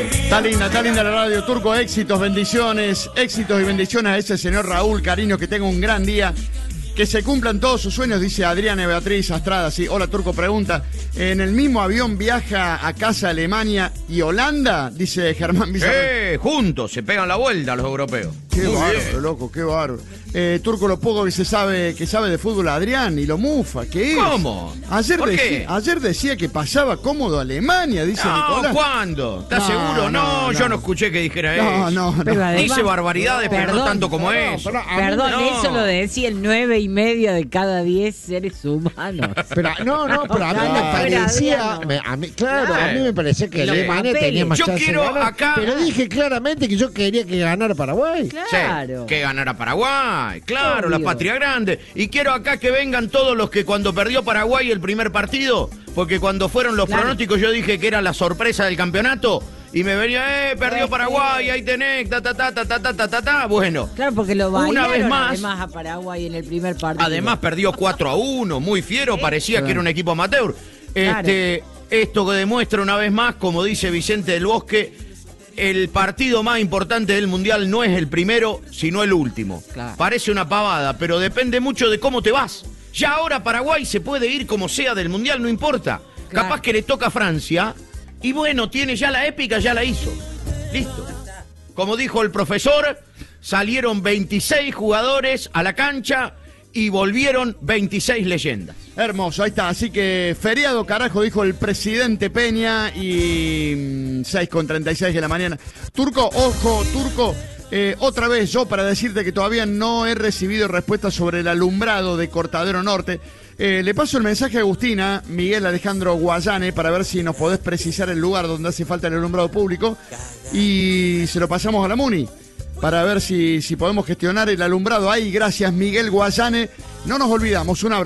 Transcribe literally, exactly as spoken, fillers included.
Está linda, está linda la radio, Turco. Éxitos, bendiciones, éxitos y bendiciones a ese señor Raúl, cariño, que tenga un gran día. Que se cumplan todos sus sueños, dice Adriana Beatriz Astrada. Sí, hola, Turco pregunta. ¿En el mismo avión viaja a casa Alemania y Holanda? Dice Germán Villarreal. Eh, juntos, se pegan la vuelta los europeos. Qué Muy bárbaro, bien. loco, qué bárbaro. Eh, Turco, lo poco que se sabe, que sabe de fútbol Adrián y lo mufa, ¿qué es? ¿Cómo? Ayer, ¿Por deci- qué? ayer decía que pasaba cómodo Alemania, dice No, Nicolás. ¿cuándo? ¿Estás No, seguro? No, no, yo no. no escuché que dijera No, eso. no, no. Pero además- Dice barbaridades, pero no Perdón, tanto como no, eso. pero a mí- Perdón, no. eso lo decía el nueve y medio de cada diez seres humanos. Pero, no, no, pero a mí No, me no, parecía, Adriano. me- a mí, claro, Claro. a mí me parecía que Los Alemania papeles. tenía más Yo chance de quiero ganar, acá- pero dije claramente que yo quería que ganara Paraguay. Claro. Sí, que ganara Paraguay, claro, Obvio. la patria grande. Y quiero acá que vengan todos los que cuando perdió Paraguay el primer partido, porque cuando fueron los Claro. pronósticos yo dije que era la sorpresa del campeonato, y me venía, eh, perdió Paraguay, ahí tenés, ta, ta, ta, ta, ta, ta, ta, ta, ta. Bueno, Claro, porque lo Una bailaron vez más- además a Paraguay en el primer partido. además perdió cuatro a uno, muy fiero, parecía que era un equipo amateur. Claro. Este, esto que demuestra una vez más, como dice Vicente del Bosque, el partido más importante del Mundial no es el primero, sino el último. Claro. Parece una pavada, pero depende mucho de cómo te vas. Ya ahora Paraguay se puede ir como sea del Mundial, no importa. Claro. Capaz que le toca a Francia, y bueno, tiene ya la épica, ya la hizo. Listo. Como dijo el profesor, salieron veintiséis jugadores a la cancha y volvieron veintiséis leyendas. Hermoso, ahí está. Así que feriado, carajo, dijo el presidente Peña. Y mm, seis con treinta y seis de la mañana. Turco, ojo, Turco. eh, otra vez yo para decirte que todavía no he recibido respuesta sobre el alumbrado de Cortadero Norte. Eh, le paso el mensaje a Agustina, Miguel Alejandro Guayane, para ver si nos podés precisar el lugar donde hace falta el alumbrado público. Y se lo pasamos a la Muni, para ver si, si podemos gestionar el alumbrado ahí. Gracias, Miguel Guayane. No nos olvidamos, un abrazo.